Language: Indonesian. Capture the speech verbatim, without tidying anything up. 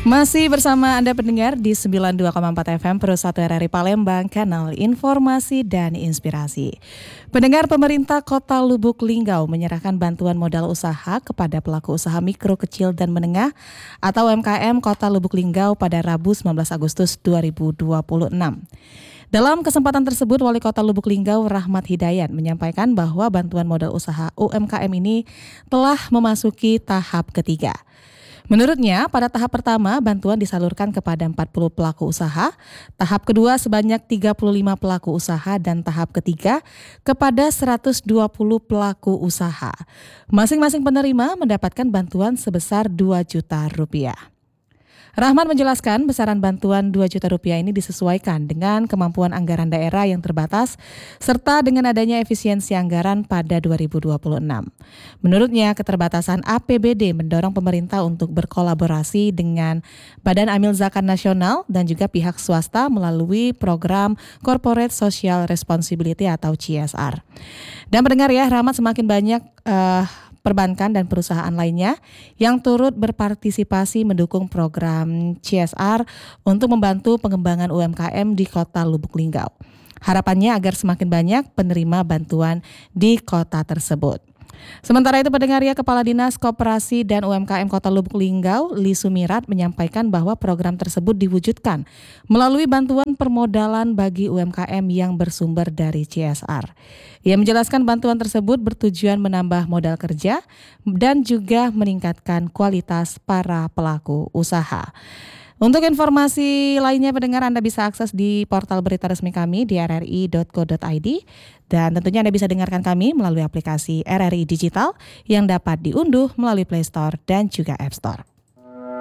Masih bersama Anda pendengar di sembilan puluh dua koma empat F M Pro satu R R I Palembang, kanal informasi dan inspirasi. Pendengar, pemerintah Kota Lubuk Linggau menyerahkan bantuan modal usaha kepada pelaku usaha mikro, kecil dan menengah atau U M K M Kota Lubuk Linggau pada Rabu sembilan belas Agustus dua ribu dua puluh enam. Dalam kesempatan tersebut, Wali Kota Lubuk Linggau Rahmat Hidayat menyampaikan bahwa bantuan modal usaha U M K M ini telah memasuki tahap ketiga. Menurutnya, pada tahap pertama bantuan disalurkan kepada empat puluh pelaku usaha, tahap kedua sebanyak tiga puluh lima pelaku usaha, dan tahap ketiga kepada seratus dua puluh pelaku usaha. Masing-masing penerima mendapatkan bantuan sebesar dua juta rupiah. Rahmat menjelaskan besaran bantuan dua juta rupiah ini disesuaikan dengan kemampuan anggaran daerah yang terbatas serta dengan adanya efisiensi anggaran pada dua ribu dua puluh enam. Menurutnya, keterbatasan A P B D mendorong pemerintah untuk berkolaborasi dengan Badan Amil Zakat Nasional dan juga pihak swasta melalui program Corporate Social Responsibility atau C S R. Dan pendengar ya, Rahmat semakin banyak uh, perbankan dan perusahaan lainnya yang turut berpartisipasi mendukung program C S R untuk membantu pengembangan U M K M di Kota Lubuk Linggau. Harapannya agar semakin banyak penerima bantuan di kota tersebut. Sementara itu, pendengar ya, Kepala Dinas Koperasi dan U M K M Kota Lubuk Linggau, Li Sumirat, menyampaikan bahwa program tersebut diwujudkan melalui bantuan permodalan bagi U M K M yang bersumber dari C S R. Ia menjelaskan bantuan tersebut bertujuan menambah modal kerja dan juga meningkatkan kualitas para pelaku usaha. Untuk informasi lainnya, pendengar, Anda bisa akses di portal berita resmi kami di r r i dot co dot i d dan tentunya Anda bisa dengarkan kami melalui aplikasi R R I Digital yang dapat diunduh melalui Play Store dan juga App Store.